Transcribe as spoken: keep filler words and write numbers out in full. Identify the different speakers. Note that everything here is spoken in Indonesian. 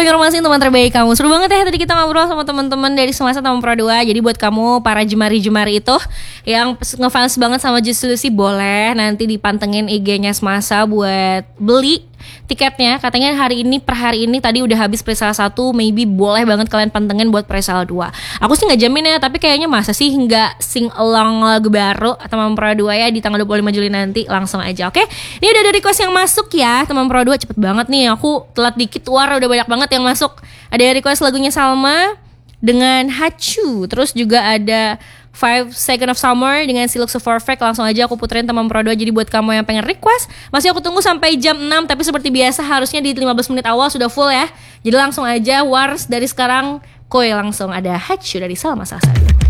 Speaker 1: Pro Informasi teman terbaik kamu. Seru banget ya tadi kita ngobrol sama teman-teman dari Semasa Taman Pro dua. Jadi buat kamu para jemari-jemari itu yang ngefans banget sama Just Lucy, boleh nanti dipantengin I G-nya Semasa buat beli tiketnya. Katanya hari ini per hari ini tadi udah habis presale satu, maybe boleh banget kalian pantengin buat presale dua. Aku sih nggak jamin ya, tapi kayaknya masa sih nggak sing along lagu baru Taman Pro dua ya di tanggal dua puluh lima Juli nanti, langsung aja. Oke, ini udah ada request yang masuk ya Taman Pro dua, cepet banget nih. Aku telat dikit, war udah banyak banget yang masuk. Ada request lagunya Salma dengan Hachu, terus juga ada Five Second of Summer dengan She Looks So Perfect. Langsung aja aku puterin Taman Pro dua. Jadi buat kamu yang pengen request, masih aku tunggu sampai jam enam. Tapi seperti biasa harusnya di lima belas menit awal sudah full ya. Jadi langsung aja wars dari sekarang. Koi langsung ada Hachu dari Salma Salsa.